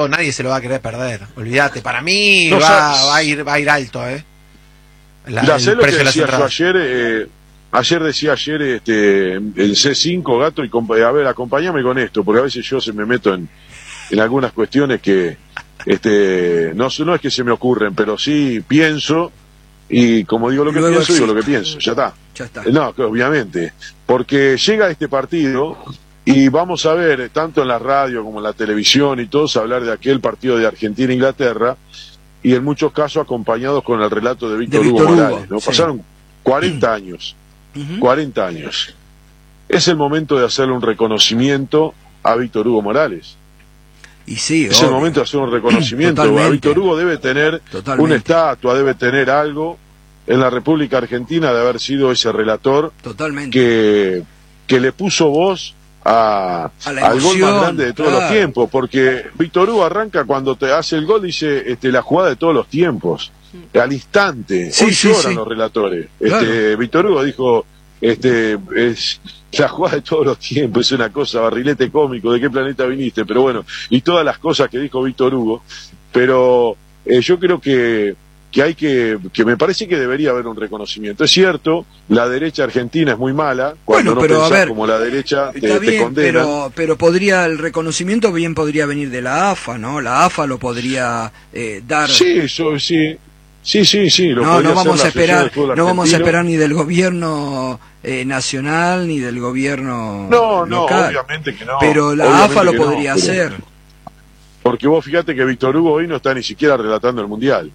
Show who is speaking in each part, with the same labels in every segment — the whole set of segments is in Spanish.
Speaker 1: partido nadie se lo va a querer perder. Olvídate, para mí
Speaker 2: No,
Speaker 1: va a ir alto,
Speaker 2: Mirá, ¿sabés lo que decía yo
Speaker 1: entrada.
Speaker 2: ayer? Decía el C5, Gato, y a ver, acompáñame con esto, porque a veces yo se me meto en algunas cuestiones que no es que se me ocurren, pero sí pienso, y como digo lo que
Speaker 3: Luego
Speaker 2: pienso, digo lo que pienso, ya está.
Speaker 3: Ya está.
Speaker 2: No, obviamente, porque llega este partido y vamos a ver, tanto en la radio como en la televisión y todos, hablar de aquel partido de Argentina-Inglaterra, y en muchos casos acompañados con el relato de Víctor Hugo Morales, ¿no?
Speaker 3: Sí.
Speaker 2: Pasaron 40 años, 40 años. Es el momento de hacerle un reconocimiento a Víctor Hugo Morales.
Speaker 3: Y sí,
Speaker 2: es el momento de hacer un reconocimiento.
Speaker 3: Totalmente.
Speaker 2: A Víctor Hugo debe tener una estatua, debe tener algo en la República Argentina de haber sido ese relator que le puso voz al gol más grande de todos los tiempos, porque Víctor Hugo arranca cuando te hace el gol, dice la jugada de todos los tiempos, al instante. Hoy lloran los relatores. Víctor Hugo dijo, es la jugada de todos los tiempos, es una cosa, barrilete cómico, ¿de qué planeta viniste? Pero bueno, y todas las cosas que dijo Víctor Hugo, pero yo creo que me parece que debería haber un reconocimiento. Es cierto, la derecha argentina es muy mala, cuando no pensás como la derecha te condena.
Speaker 3: Pero el reconocimiento bien podría venir de la AFA, ¿no? La AFA lo podría dar.
Speaker 2: Sí, eso sí. Sí.
Speaker 3: No vamos a esperar ni del gobierno nacional ni del gobierno local.
Speaker 2: No, obviamente que no.
Speaker 3: Pero la AFA lo podría hacer.
Speaker 2: Porque vos fíjate que Víctor Hugo hoy no está ni siquiera relatando el Mundial.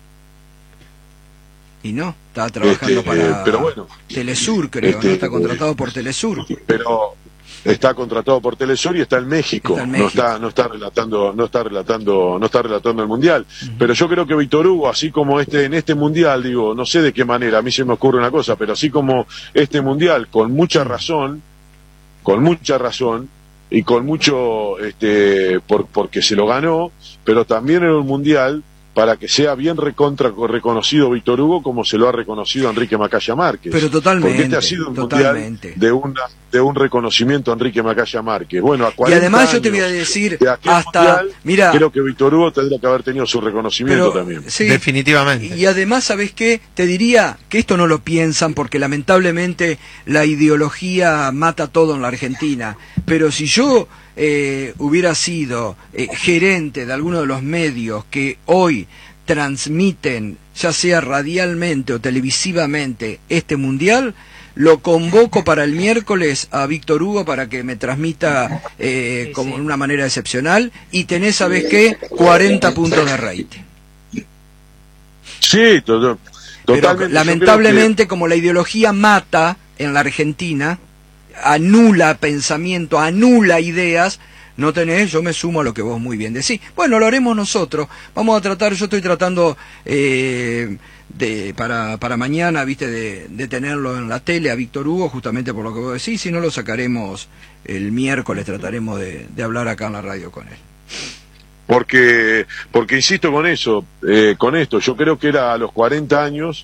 Speaker 3: Y no, está trabajando para Telesur, creo, ¿no? Está contratado por Telesur.
Speaker 2: Pero está contratado por Telesur y está en México. No está relatando el Mundial. Pero yo creo que Víctor Hugo, así como en este Mundial, digo, no sé de qué manera, a mí se me ocurre una cosa, pero así como este Mundial, con mucha razón, y con mucho, porque se lo ganó, pero también era un Mundial para que sea bien reconocido Víctor Hugo, como se lo ha reconocido Enrique Macaya Márquez.
Speaker 3: Pero totalmente.
Speaker 2: Porque ha sido un mundial de un reconocimiento a Enrique Macaya Márquez. Bueno, a 40
Speaker 3: y además
Speaker 2: años
Speaker 3: yo te voy a decir,
Speaker 2: hasta mundial, mira, creo que Víctor Hugo tendría que haber tenido su reconocimiento también.
Speaker 1: Sí, definitivamente.
Speaker 3: Y además, ¿sabes qué? Te diría que esto no lo piensan porque lamentablemente la ideología mata todo en la Argentina. Pero si yo hubiera sido gerente de alguno de los medios que hoy transmiten, ya sea radialmente o televisivamente, este mundial, lo convoco para el miércoles a Víctor Hugo para que me transmita como una manera excepcional, y tenés, ¿sabés qué? 40 puntos de rating.
Speaker 2: Sí, totalmente.
Speaker 3: Pero lamentablemente, como la ideología mata en la Argentina, anula pensamiento, anula ideas, no tenés, yo me sumo a lo que vos muy bien decís. Bueno, lo haremos nosotros. Vamos a tratar, yo estoy tratando para mañana, viste, de tenerlo en la tele a Víctor Hugo, justamente por lo que vos decís. Si no, lo sacaremos el miércoles, trataremos de hablar acá en la radio con él.
Speaker 2: Porque insisto con esto, yo creo que era a los 40 años,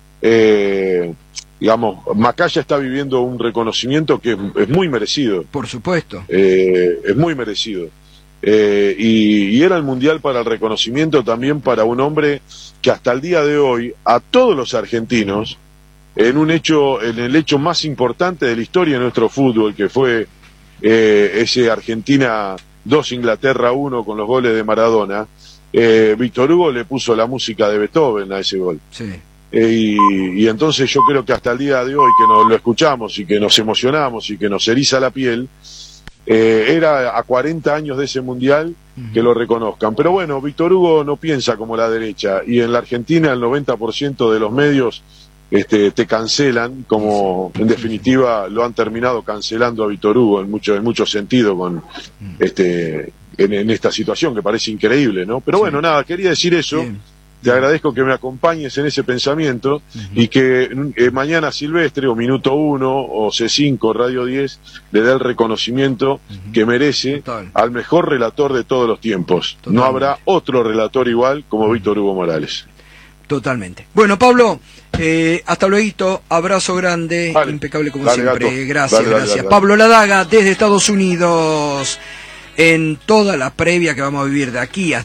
Speaker 2: digamos, Macaya está viviendo un reconocimiento que es muy merecido.
Speaker 3: Por supuesto.
Speaker 2: Es muy merecido. Y era el Mundial para el reconocimiento también para un hombre que hasta el día de hoy, a todos los argentinos, en el hecho más importante de la historia de nuestro fútbol, que fue ese Argentina 2, Inglaterra 1 con los goles de Maradona, Víctor Hugo le puso la música de Beethoven a ese gol.
Speaker 3: Sí.
Speaker 2: Y entonces yo creo que hasta el día de hoy que nos lo escuchamos y que nos emocionamos y que nos eriza la piel, era a 40 años de ese mundial que lo reconozcan. Pero bueno, Víctor Hugo no piensa como la derecha, y en la Argentina el 90% de los medios te cancelan, como en definitiva lo han terminado cancelando a Víctor Hugo en mucho sentido con en esta situación que parece increíble, ¿no? Pero bueno, nada, quería decir eso. Te agradezco que me acompañes en ese pensamiento y que mañana Silvestre o Minuto 1 o C5 Radio 10 le dé el reconocimiento que merece al mejor relator de todos los tiempos. No habrá otro relator igual como Víctor Hugo Morales.
Speaker 3: Totalmente. Bueno, Pablo, hasta luego, abrazo grande, impecable como siempre.
Speaker 2: Gato.
Speaker 3: Gracias.
Speaker 2: Dale.
Speaker 3: Pablo Ladaga desde Estados Unidos, en toda la previa que vamos a vivir de aquí hasta